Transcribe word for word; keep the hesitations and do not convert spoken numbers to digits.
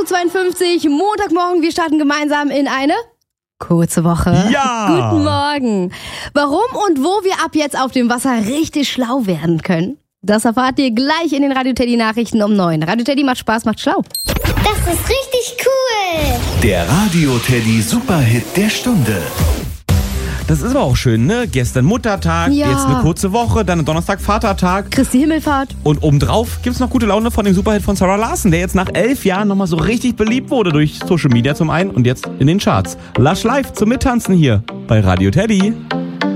zweiundfünfzig, Montagmorgen. Wir starten gemeinsam in eine kurze Woche. Ja! Guten Morgen. Warum und wo wir ab jetzt auf dem Wasser richtig schlau werden können, das erfahrt ihr gleich in den Radio Teddy Nachrichten um neun. Radio Teddy macht Spaß, macht schlau. Das ist richtig cool. Der Radio Teddy Superhit der Stunde. Das ist aber auch schön, ne? Gestern Muttertag, Ja. jetzt eine kurze Woche, dann Donnerstag Vatertag. Christi Himmelfahrt. Und obendrauf gibt's noch gute Laune von dem Superhit von Sarah Larson, der jetzt nach elf Jahren nochmal so richtig beliebt wurde durch Social Media zum einen und jetzt in den Charts. Lush Live zum Mittanzen hier bei Radio Teddy.